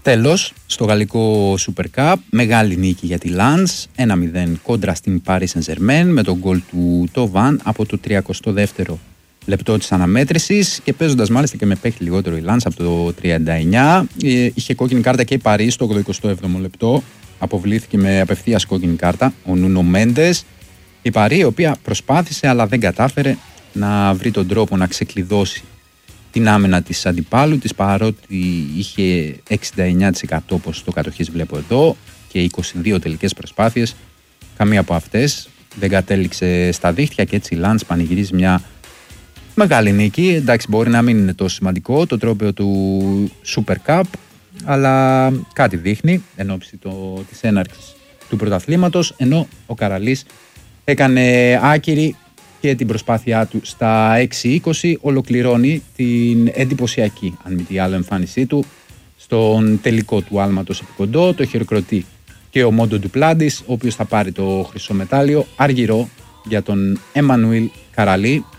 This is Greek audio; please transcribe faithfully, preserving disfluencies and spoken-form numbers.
Τέλος, στο γαλλικό Super Cup, μεγάλη νίκη για τη Lens, ένα μηδέν κόντρα στην Paris Saint-Germain με τον γκολ του Τοβάν από το τριακοστό δεύτερο λεπτό της αναμέτρησης και παίζοντας μάλιστα και με παίχτη λιγότερο η Lens από το τριάντα εννιά. Είχε κόκκινη κάρτα και η Paris στο ογδοηκοστό έβδομο λεπτό, αποβλήθηκε με απευθείας κόκκινη κάρτα ο Νούνο Μέντες. Η Paris, η οποία προσπάθησε αλλά δεν κατάφερε να βρει τον τρόπο να ξεκλειδώσει την άμυνα της αντιπάλου της, παρότι είχε εξήντα εννιά τοις εκατό ποσοστό κατοχής βλέπω εδώ και είκοσι δύο τελικές προσπάθειες. Καμία από αυτές δεν κατέληξε στα δίχτυα και έτσι η Lens πανηγυρίζει μια μεγάλη νίκη. Εντάξει, μπορεί να μην είναι τόσο σημαντικό το τρόπαιο του Super Cup, αλλά κάτι δείχνει εν ώψη το, της έναρξης του πρωταθλήματος, ενώ ο Καραλής έκανε άκυρη και την προσπάθειά του στα έξι είκοσι, ολοκληρώνει την εντυπωσιακή, αν μη τι άλλο, εμφάνισή του στον τελικό του άλματος επί κοντό. Το χειροκροτεί και ο Μόντο Ντουπλάντης, ο οποίος θα πάρει το χρυσό μετάλλιο, αργυρό για τον Εμμανουήλ Καραλή.